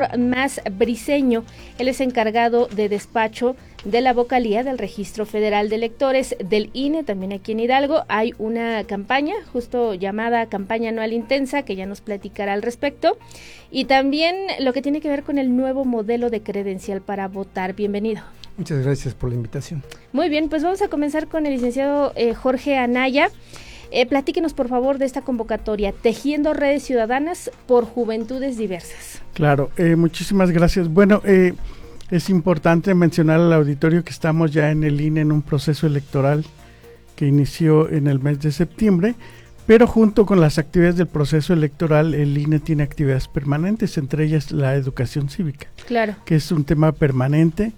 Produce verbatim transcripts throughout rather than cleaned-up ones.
Salvador Mas Briceño. Él es encargado de despacho de la vocalía del Registro Federal de Electores del I N E. También aquí en Hidalgo hay una campaña justo llamada Campaña Anual Intensa, que ya nos platicará al respecto, y también lo que tiene que ver con el nuevo modelo de credencial para votar. Bienvenido. Muchas gracias por la invitación. Muy bien, pues vamos a comenzar con el licenciado eh, Jorge Anaya. Eh, platíquenos por favor de esta convocatoria, Tejiendo Redes Ciudadanas por Juventudes Diversas. Claro, eh, muchísimas gracias. Bueno, eh, es importante mencionar al auditorio que estamos ya en el I N E en un proceso electoral que inició en el mes de septiembre, pero junto con las actividades del proceso electoral, el I N E tiene actividades permanentes, entre ellas la educación cívica, claro, que es un tema permanente.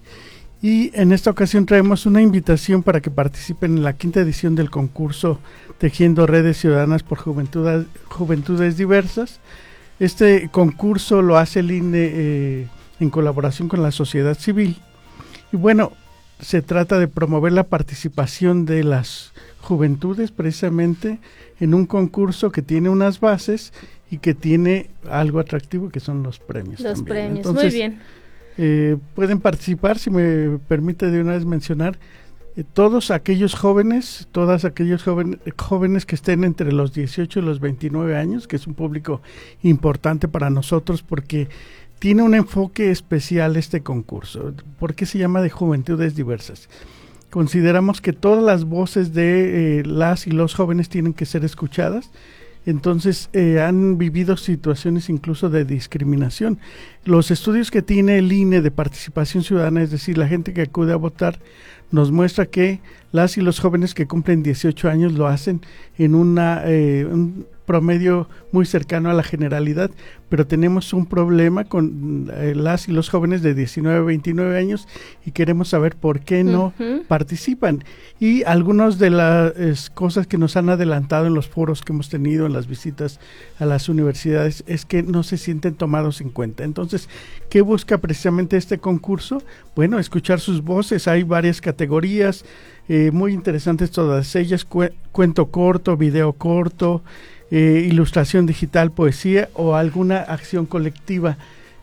Y en esta ocasión traemos una invitación para que participen en la quinta edición del concurso Tejiendo Redes Ciudadanas por Juventudes, Juventudes Diversas. Este concurso lo hace el I N E eh, en colaboración con la sociedad civil. Y bueno, se trata de promover la participación de las juventudes precisamente en un concurso que tiene unas bases y que tiene algo atractivo, que son los premios. Los también. premios, Entonces, muy bien. Eh, pueden participar, si me permite de una vez mencionar, eh, todos aquellos jóvenes, todas aquellos joven, jóvenes que estén entre los dieciocho y los veintinueve años, que es un público importante para nosotros porque tiene un enfoque especial este concurso. ¿Por qué se llama de Juventudes Diversas? Consideramos que todas las voces de eh, las y los jóvenes tienen que ser escuchadas. Entonces eh, han vivido situaciones incluso de discriminación. Los estudios que tiene el I N E de participación ciudadana, es decir, la gente que acude a votar, nos muestra que las y los jóvenes que cumplen dieciocho años lo hacen en una eh, un promedio muy cercano a la generalidad, pero tenemos un problema con eh, las y los jóvenes de diecinueve a veintinueve años y queremos saber por qué no uh-huh. participan. Y algunas de las eh, cosas que nos han adelantado en los foros que hemos tenido, en las visitas a las universidades, es que no se sienten tomados en cuenta. Entonces, ¿qué busca precisamente este concurso? Bueno, escuchar sus voces. Hay varias categorías eh, muy interesantes todas ellas, cu- cuento corto, video corto, Eh, ilustración digital, poesía o alguna acción colectiva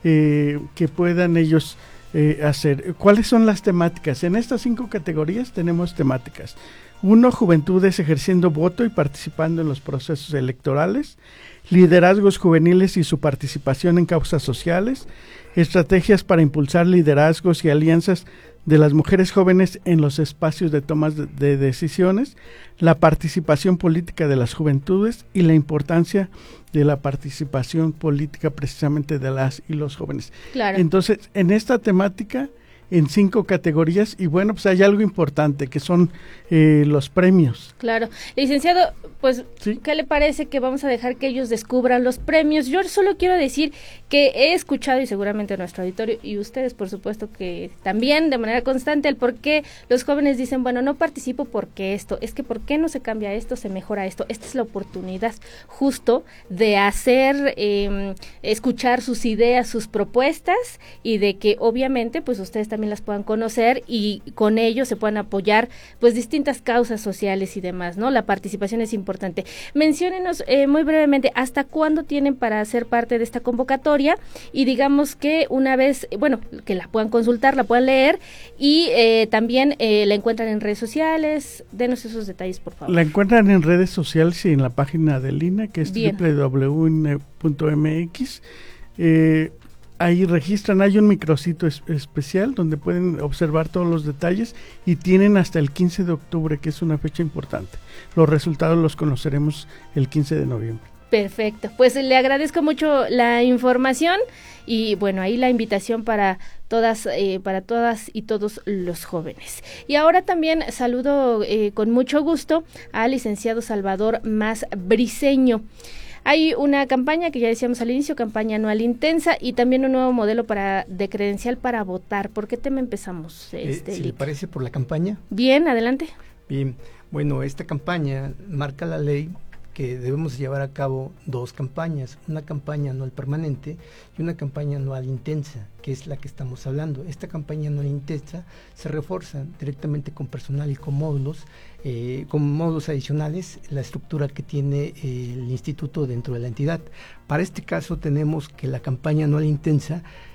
eh, que puedan ellos eh, hacer. ¿Cuáles son las temáticas? En estas cinco categorías tenemos temáticas. Uno, juventudes ejerciendo voto y participando en los procesos electorales, liderazgos juveniles y su participación en causas sociales, estrategias para impulsar liderazgos y alianzas de las mujeres jóvenes en los espacios de tomas de, de decisiones, la participación política de las juventudes y la importancia de la participación política precisamente de las y los jóvenes. Claro. Entonces, en esta temática, en cinco categorías, y bueno, pues hay algo importante que son eh, los premios. Claro. Licenciado, pues, ¿sí? ¿Qué le parece que vamos a dejar que ellos descubran los premios? Yo solo quiero decir que he escuchado, y seguramente nuestro auditorio, y ustedes por supuesto que también de manera constante, el por qué los jóvenes dicen, bueno, no participo porque esto, es que por qué no se cambia esto, se mejora esto. Esta es la oportunidad justo de hacer, eh, escuchar sus ideas, sus propuestas, y de que obviamente pues ustedes también las puedan conocer y con ello se puedan apoyar pues distintas causas sociales y demás, ¿no? La participación es importante. Menciónenos eh, muy brevemente hasta cuándo tienen para ser parte de esta convocatoria y digamos que una vez, bueno, que la puedan consultar, la puedan leer y eh, también eh, la encuentran en redes sociales. Denos esos detalles, por favor. La encuentran en redes sociales y en la página del I N E, que es doble u doble u doble u punto i n e punto m x. Eh, Ahí registran, hay un micrositio es, especial donde pueden observar todos los detalles y tienen hasta el quince de octubre, que es una fecha importante. Los resultados los conoceremos el quince de noviembre. Perfecto, pues le agradezco mucho la información y bueno, ahí la invitación para todas, eh, para todas y todos los jóvenes. Y ahora también saludo eh, con mucho gusto al licenciado Salvador Mas Briceño. Hay una campaña que ya decíamos al inicio, campaña anual intensa y también un nuevo modelo para de credencial para votar. ¿Por qué tema empezamos? Este, eh, si le parece, por la campaña. Bien, adelante. Bien, bueno, esta campaña marca la ley que debemos llevar a cabo dos campañas, una campaña anual permanente y una campaña anual intensa, que es la que estamos hablando. Esta campaña anual intensa se refuerza directamente con personal y con módulos, eh, con módulos adicionales, la estructura que tiene eh, el instituto dentro de la entidad. Para este caso tenemos que la campaña anual intensa